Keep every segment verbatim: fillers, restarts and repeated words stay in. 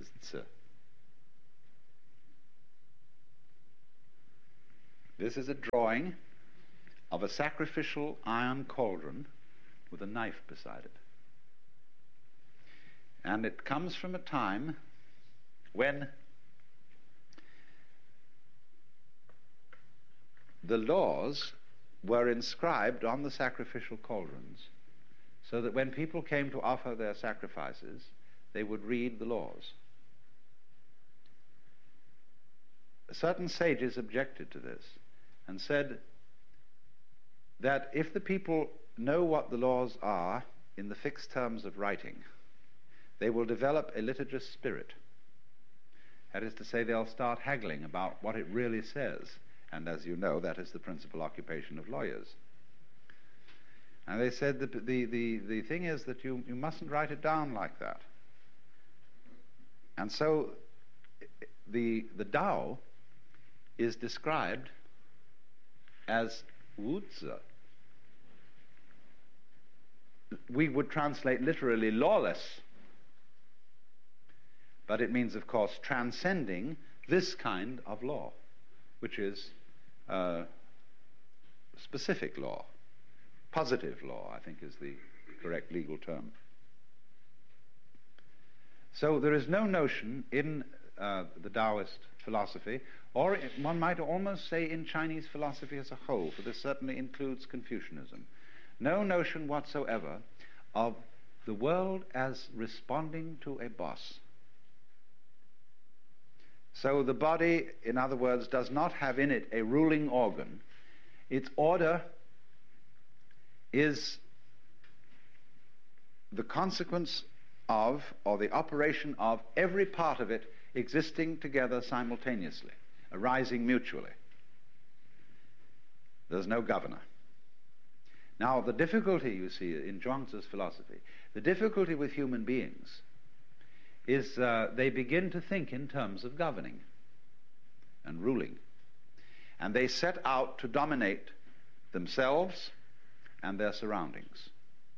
Wudze. This is a drawing of a sacrificial iron cauldron with a knife beside it. And it comes from a time when the laws were inscribed on the sacrificial cauldrons, so that when people came to offer their sacrifices, they would read the laws. Certain sages objected to this and said that if the people know what the laws are in the fixed terms of writing, they will develop a litigious spirit. That is to say, they'll start haggling about what it really says. And as you know, that is the principal occupation of lawyers. And they said that the, the, the thing is that you, you mustn't write it down like that. And so the, the Tao is described as Wudze. We would translate literally lawless, but it means, of course, transcending this kind of law, which is uh, specific law. Positive law, I think, is the correct legal term. So there is no notion in uh, the Taoist philosophy, or one might almost say in Chinese philosophy as a whole, for this certainly includes Confucianism, no notion whatsoever of the world as responding to a boss. So the body, in other words, does not have in it a ruling organ. Its order is the consequence of, or the operation of, every part of it existing together simultaneously, arising mutually. There's no governor. Now, the difficulty, you see, in Zhuangzi's philosophy, the difficulty with human beings is uh, they begin to think in terms of governing and ruling. And they set out to dominate themselves and their surroundings.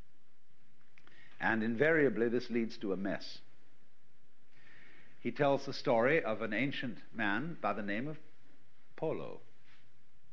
And invariably this leads to a mess. He tells the story of an ancient man by the name of Polo.